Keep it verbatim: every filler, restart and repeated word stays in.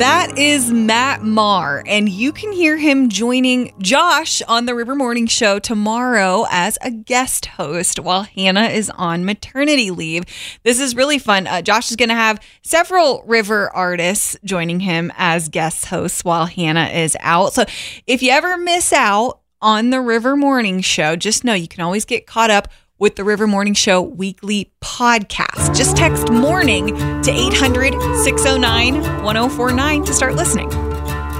That is Matt Maher, and you can hear him joining Josh on the River Morning Show tomorrow as a guest host while Hannah is on maternity leave. This is really fun. Uh, Josh is going to have several River artists joining him as guest hosts while Hannah is out. So if you ever miss out on the River Morning Show, just know you can always get caught up with the River Morning Show weekly podcast. Just text morning to eight hundred, six oh nine, one oh four nine to start listening.